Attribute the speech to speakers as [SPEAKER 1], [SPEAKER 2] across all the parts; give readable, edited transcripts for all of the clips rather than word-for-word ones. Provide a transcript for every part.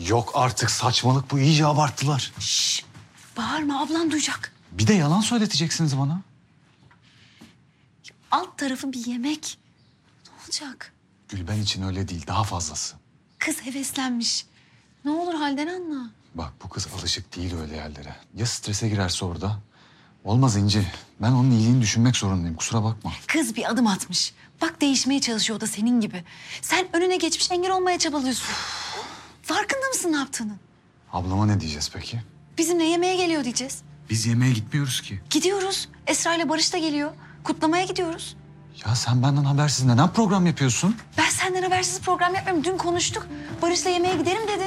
[SPEAKER 1] Yok artık, saçmalık bu, iyice abarttılar.
[SPEAKER 2] Şşş, bağırma, ablan duyacak.
[SPEAKER 1] Bir de yalan söyleteceksiniz bana.
[SPEAKER 2] Alt tarafı bir yemek. Ne olacak?
[SPEAKER 1] Gülben için öyle değil, daha fazlası.
[SPEAKER 2] Kız heveslenmiş. Ne olur halden anla.
[SPEAKER 1] Bak bu kız alışık değil öyle yerlere. Ya strese girerse orada? Olmaz İnci. Ben onun iyiliğini düşünmek zorundayım, kusura bakma.
[SPEAKER 2] Kız bir adım atmış. Bak değişmeye çalışıyor o da senin gibi. Sen önüne geçmiş engel olmaya çabalıyorsun. Farkında mısın ne yaptığını?
[SPEAKER 1] Ablama ne diyeceğiz peki?
[SPEAKER 2] Bizimle yemeğe geliyor diyeceğiz.
[SPEAKER 1] Biz yemeğe gitmiyoruz ki.
[SPEAKER 2] Gidiyoruz. Esra ile Barış da geliyor. Kutlamaya gidiyoruz.
[SPEAKER 1] Ya sen benden habersiz neden program yapıyorsun?
[SPEAKER 2] Ben senden habersiz program yapmıyorum. Dün konuştuk. Barış'la yemeğe giderim dedi.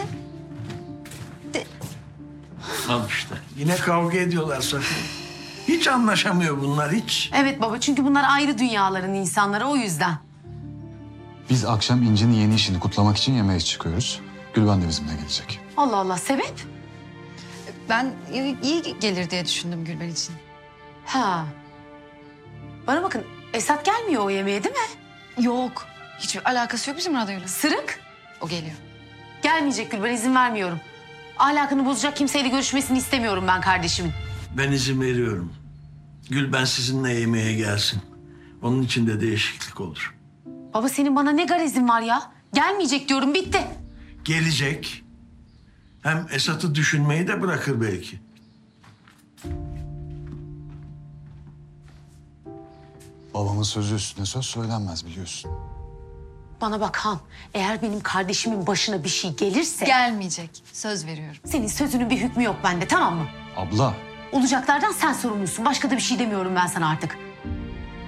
[SPEAKER 3] Al işte. Yine kavga ediyorlar Safiye. Hiç anlaşamıyor bunlar hiç.
[SPEAKER 4] Evet baba, çünkü bunlar ayrı dünyaların insanları, o yüzden.
[SPEAKER 1] Biz akşam İnci'nin yeni işini kutlamak için yemeğe çıkıyoruz. Gülben de bizimle gelecek.
[SPEAKER 4] Allah Allah, sebep?
[SPEAKER 2] Ben iyi gelir diye düşündüm Gülben için.
[SPEAKER 4] Ha. Bana bakın, Esat gelmiyor o yemeğe değil mi?
[SPEAKER 2] Yok. Hiçbir alakası yok bizim radyoyla.
[SPEAKER 4] Sırık?
[SPEAKER 2] O geliyor.
[SPEAKER 4] Gelmeyecek Gülben, izin vermiyorum. Ahlakını bozacak kimseyle görüşmesini istemiyorum ben kardeşimin.
[SPEAKER 3] Ben izin veriyorum. Gülben sizinle yemeğe gelsin. Onun için de değişiklik olur.
[SPEAKER 4] Baba senin bana ne garezin var ya? Gelmeyecek diyorum, bitti.
[SPEAKER 3] Gelecek. Hem Esat'ı düşünmeyi de bırakır belki.
[SPEAKER 1] Babamın sözü üstüne söz söylenmez biliyorsun.
[SPEAKER 4] Bana bak Han, eğer benim kardeşimin başına bir şey gelirse...
[SPEAKER 2] Gelmeyecek. Söz veriyorum.
[SPEAKER 4] Senin sözünün bir hükmü yok bende, tamam mı?
[SPEAKER 1] Abla,
[SPEAKER 4] Olacaklardan sen sorumlusun. Başka da bir şey demiyorum ben sana artık.